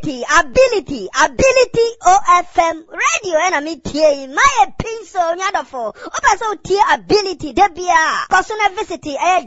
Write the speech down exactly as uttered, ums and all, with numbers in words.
ability, ability, ability O F M radio and me tie my pencil nyadofo. Opa so tie ability debia. Personal visit